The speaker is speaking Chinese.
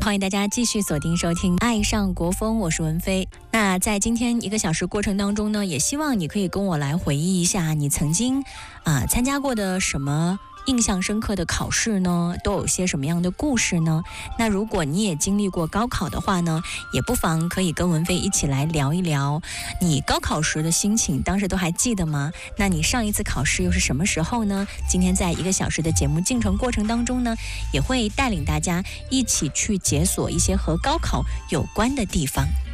欢迎大家继续锁定收听《爱上国风》，我是文飞。那在今天1个小时过程当中呢，也希望你可以跟我来回忆一下你曾经参加过的什么印象深刻的考试呢？都有些什么样的故事呢？那如果你也经历过高考的话呢，也不妨可以跟文飞一起来聊一聊你高考时的心情，当时都还记得吗？那你上一次考试又是什么时候呢？今天在1个小时的节目进程过程当中呢，也会带领大家一起去解锁一些和高考有关的地方。